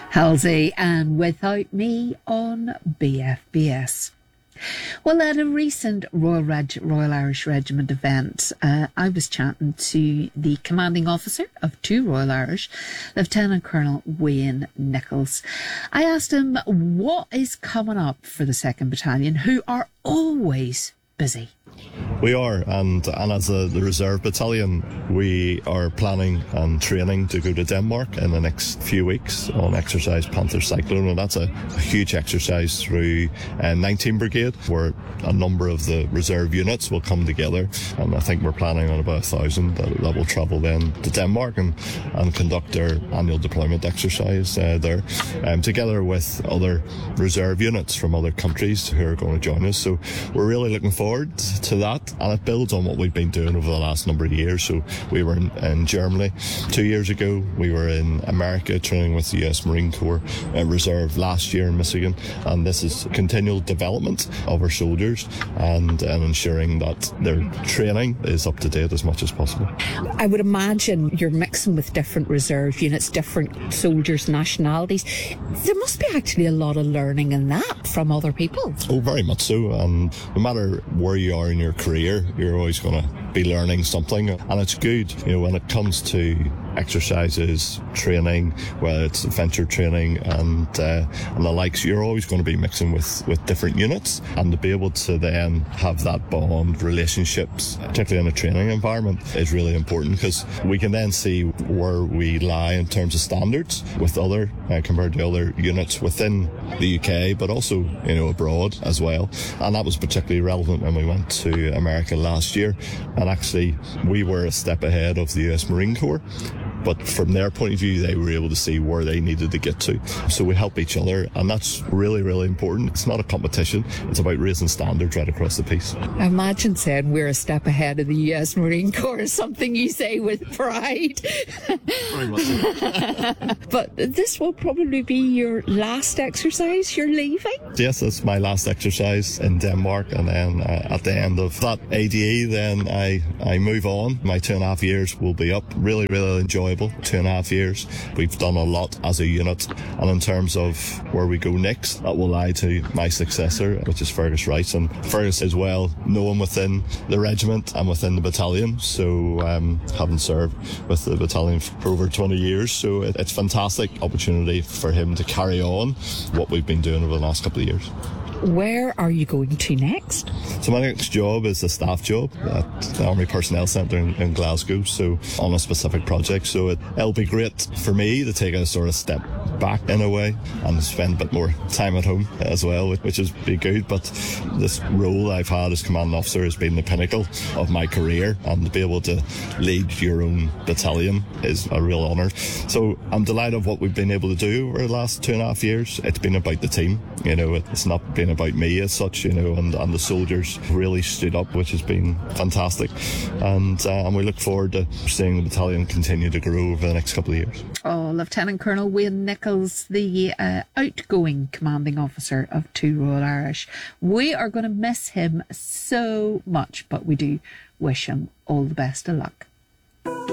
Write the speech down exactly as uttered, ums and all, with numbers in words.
Halsey and Without Me on B F B S. Well, at a recent Royal Reg- Royal Irish Regiment event, uh, I was chatting to the commanding officer of two Royal Irish, Lieutenant Colonel Wayne Nichols. I asked him what is coming up for the second Battalion, who are always busy. We are, and and as a, the reserve battalion, we are planning and training to go to Denmark in the next few weeks on exercise Panther Cyclone, and that's a, a huge exercise through uh, nineteen Brigade, where a number of the reserve units will come together, and I think we're planning on about a thousand that, that will travel then to Denmark and, and conduct their annual deployment exercise uh, there, um, together with other reserve units from other countries who are going to join us. So we're really looking forward to that, and it builds on what we've been doing over the last number of years. So we were in, in Germany two years ago, we were in America training with the U S Marine Corps uh, Reserve last year in Michigan, and this is continual development of our soldiers and, and ensuring that their training is up to date as much as possible. I would imagine you're mixing with different reserve units, different soldiers' nationalities. There must be actually a lot of learning in that from other people. Oh, very much so, and no matter where you are in your career, you're always going to be learning something, and it's good, you know, when it comes to exercises, training, whether it's adventure training and uh, and the likes, you're always going to be mixing with, with different units, and to be able to then have that bond, relationships, particularly in a training environment, is really important, because we can then see where we lie in terms of standards with other, uh, compared to other units within the U K, but also, you know, abroad as well. And that was particularly relevant when we went to America last year, and actually we were a step ahead of the U S Marine Corps. But from their point of view, they were able to see where they needed to get to. So we help each other, and that's really, really important. It's not a competition. It's about raising standards right across the piece. I imagine saying we're a step ahead of the U S Marine Corps is something you say with pride. Very much so. But this will probably be your last exercise you're leaving? Yes, it's my last exercise in Denmark, and then uh, at the end of that A D E, then I, I move on. My two and a half years will be up. Really, really enjoyable. Two and a half years. We've done a lot as a unit, and in terms of where we go next, that will lie to my successor, which is Fergus Rice. And Fergus is well known within the regiment and within the battalion, so um, having served with the battalion for over twenty years, so it, it's a fantastic opportunity for him to carry on what we've been doing over the last couple of years. Where are you going to next? So my next job is a staff job at the Army Personnel Centre in, in Glasgow, so on a specific project. So it, it'll be great for me to take a sort of step back in a way and spend a bit more time at home as well, which has been good. But this role I've had as commanding officer has been the pinnacle of my career, and to be able to lead your own battalion is a real honour. So I'm delighted with what we've been able to do over the last two and a half years. It's been about the team, you know, it's not been about me as such, you know, and, and the soldiers really stood up, which has been fantastic, and uh, and we look forward to seeing the battalion continue to grow over the next couple of years. Oh, Lieutenant Colonel Wayne Nichols, the uh, outgoing commanding officer of two Royal Irish. We are going to miss him so much, but we do wish him all the best of luck.